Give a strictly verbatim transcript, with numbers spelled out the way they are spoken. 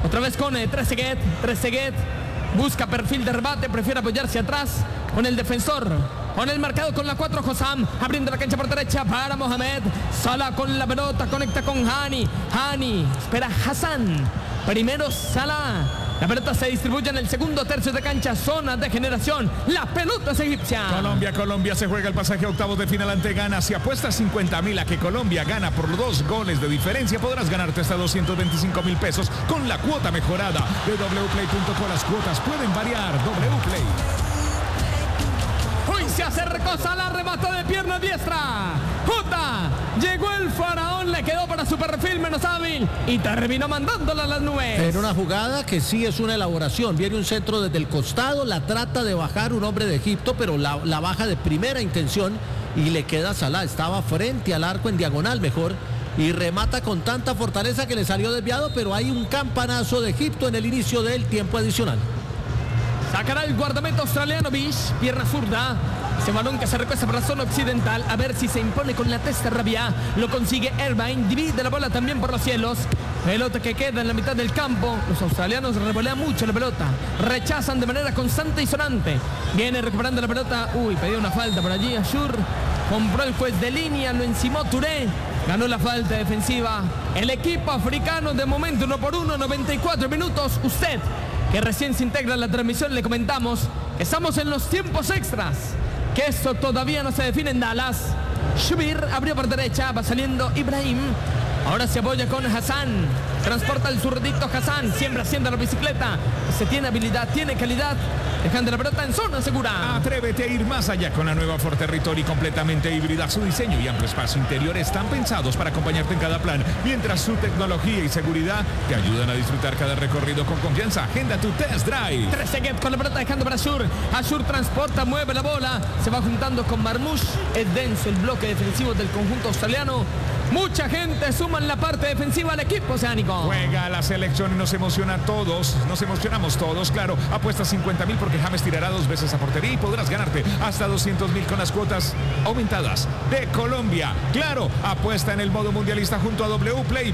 Otra vez con eh, Trezeguet. Trezeguet busca perfil de remate, prefiere apoyarse atrás con el defensor. Con el marcado con la cuatro, Hossam, abriendo la cancha por derecha para Mohamed. Salah con la pelota, conecta con Hani. Hani, espera Hassan. Primero Salah. La pelota se distribuye en el segundo tercio de cancha, zona de generación. La pelota es egipcia. Colombia, Colombia se juega el pasaje a octavos de final ante Ghana. Si apuestas cincuenta mil a que Colombia gana por dos goles de diferencia, podrás ganarte hasta doscientos veinticinco mil pesos con la cuota mejorada de w play punto co. Las cuotas pueden variar. W Play. Uy, se acercó Salah, remató de pierna diestra. Jota, llegó el faraón, le quedó para su perfil menos hábil y terminó mandándola a las nubes. En una jugada que sí es una elaboración. Viene un centro desde el costado, la trata de bajar un hombre de Egipto, pero la, la baja de primera intención y le queda a Salah. Estaba frente al arco en diagonal mejor y remata con tanta fortaleza que le salió desviado, pero hay un campanazo de Egipto en el inicio del tiempo adicional. Sacará el guardameta australiano Bish, pierna zurda. Ese balón que se recuesta por la zona occidental. A ver si se impone con la testa Rabia. Lo consigue Irvine. Divide la bola también por los cielos. Pelota que queda en la mitad del campo. Los australianos revolean mucho la pelota. Rechazan de manera constante y sonante. Viene recuperando la pelota. Uy, pidió una falta por allí. Ashur compró el juez de línea. Lo encimó Touré. Ganó la falta defensiva. El equipo africano de momento uno por uno. noventa y cuatro minutos. Usted que recién se integra a la transmisión, le comentamos que estamos en los tiempos extras, que esto todavía no se define en Dallas. Shubir abrió por derecha, va saliendo Ibrahim. Ahora se apoya con Hassan. Transporta el zurdito Hassan, siempre haciendo la bicicleta. Se tiene habilidad, tiene calidad. Dejando la pelota en zona segura. Atrévete a ir más allá con la nueva Ford Territory completamente híbrida. Su diseño y amplio espacio interior están pensados para acompañarte en cada plan, mientras su tecnología y seguridad te ayudan a disfrutar cada recorrido con confianza. Agenda tu test drive. Trezeguet con la pelota dejando para Ashur. Ashur transporta, mueve la bola. Se va juntando con Marmoush. Es denso el bloque defensivo del conjunto australiano. Mucha gente suma en la parte defensiva al equipo oceánico. Juega la selección y nos emociona a todos. Nos emocionamos todos, claro. Apuesta cincuenta mil porque James tirará dos veces a portería y podrás ganarte hasta doscientos mil con las cuotas aumentadas de Colombia. Claro, apuesta en el modo mundialista junto a W Play.